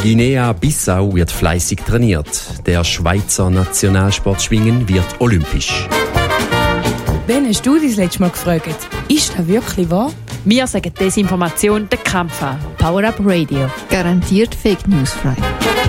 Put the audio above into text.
Guinea-Bissau wird fleissig trainiert. Der Schweizer Nationalsportschwingen wird olympisch. Wann hast du das letzte Mal gefragt? Ist das wirklich wahr? Wir sagen Desinformation den Kampf an. Power Up Radio. Garantiert Fake News frei.